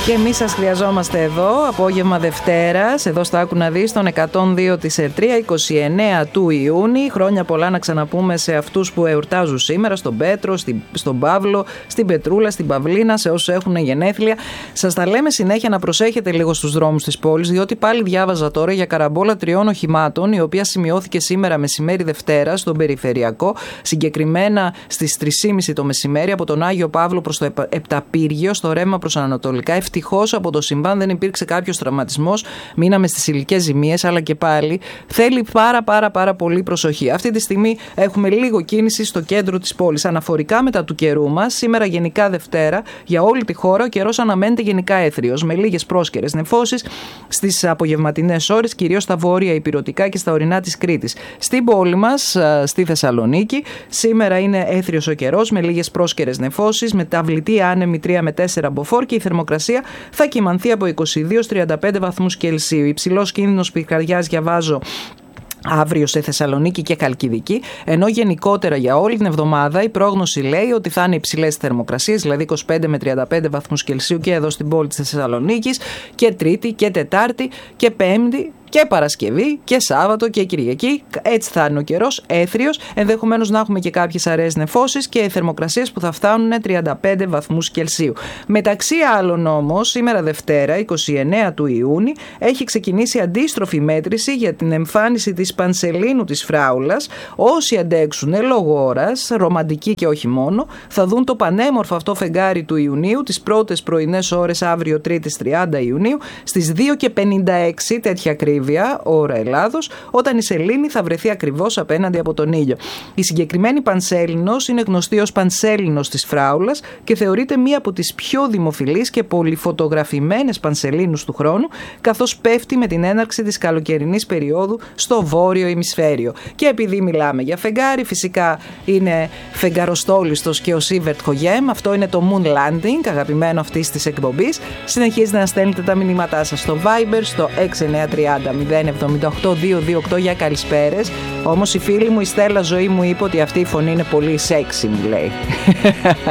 Και εμείς σας χρειαζόμαστε εδώ, απόγευμα Δευτέρας, εδώ στα Άκου να δεις, τον 102 της ΕΡΤΡΙΑ, 29 του Ιούνιου. Χρόνια πολλά να ξαναπούμε σε αυτούς που εορτάζουν σήμερα, στον Πέτρο, στον Παύλο, στην Πετρούλα, στην Παυλίνα, σε όσους έχουν γενέθλια. Σας τα λέμε συνέχεια να προσέχετε λίγο στους δρόμους της πόλης, διότι πάλι διάβαζα τώρα για καραμπόλα 3 οχημάτων, η οποία σημειώθηκε σήμερα μεσημέρι Δευτέρα στον Περιφερειακό, συγκεκριμένα στις 3.30 το μεσημέρι, από τον Άγιο Παύλο προς το Επταπύργιο, στο ρεύμα προς Ανατολικά. Ευτυχώς από το συμβάν δεν υπήρξε κάποιος τραυματισμός, μείναμε στις υλικές ζημίες, αλλά και πάλι θέλει πάρα πολύ προσοχή. Αυτή τη στιγμή έχουμε λίγο κίνηση στο κέντρο της πόλης. Αναφορικά μετά του καιρού μας, σήμερα γενικά Δευτέρα, για όλη τη χώρα ο καιρός αναμένεται γενικά έθριος, με λίγες πρόσκαιρες νεφώσεις στις απογευματινές ώρες, κυρίως στα βόρεια ηπειρωτικά και στα ορεινά της Κρήτης. Στην πόλη μας, στη Θεσσαλονίκη, σήμερα είναι έθριος ο καιρός, με λίγες πρόσκαιρες νεφώσεις, με ταυλιτή άνεμη 3 με 4 μποφόρ και η θερμοκρασία θα κυμανθεί από 22-35 βαθμούς Κελσίου. Υψηλός κίνδυνος πυρκαγιάς διαβάζω αύριο σε Θεσσαλονίκη και Χαλκιδική, ενώ γενικότερα για όλη την εβδομάδα η πρόγνωση λέει ότι θα είναι υψηλές θερμοκρασίες, δηλαδή 25 με 35 βαθμούς Κελσίου και εδώ στην πόλη της Θεσσαλονίκης, και Τρίτη και Τετάρτη και Πέμπτη και Παρασκευή και Σάββατο και Κυριακή. Έτσι θα είναι ο καιρός, έθριος. Ενδεχομένως να έχουμε και κάποιες αραιές νεφώσεις και θερμοκρασίες που θα φτάνουν 35 βαθμούς Κελσίου. Μεταξύ άλλων όμως, σήμερα Δευτέρα, 29 του Ιούνιου, έχει ξεκινήσει αντίστροφη μέτρηση για την εμφάνιση της Πανσελίνου της Φράουλας. Όσοι αντέξουν λόγω ώρας, ρομαντικοί και όχι μόνο, θα δουν το πανέμορφο αυτό φεγγάρι του Ιουνίου τις πρώτες πρωινές ώρες αύριο Τρίτης 30 Ιουνίου στις 2:56 τέτοια ακρίβεια ώρα Ελλάδος, όταν η σελήνη θα βρεθεί ακριβώς απέναντι από τον ήλιο. Η συγκεκριμένη Πανσέλινος είναι γνωστή ως Πανσέλινος της Φράουλας και θεωρείται μία από τις πιο δημοφιλείς και πολυφωτογραφημένες Πανσελίνους του χρόνου, καθώς πέφτει με την έναρξη της καλοκαιρινής περίοδου στο βόρειο ημισφαίριο. Και επειδή μιλάμε για φεγγάρι, φυσικά είναι φεγγαροστόλιστος και ο Σίβερτ Χογέμ. Αυτό είναι το Moon Landing, αγαπημένο αυτής της εκπομπής. Συνεχίζετε να στέλνετε τα μηνύματά σας στο Viber, στο 6930 078 228 για καλησπέρες. Όμως η φίλη μου η Στέλλα Ζωή μου είπε ότι αυτή η φωνή είναι πολύ sexy, μου λέει.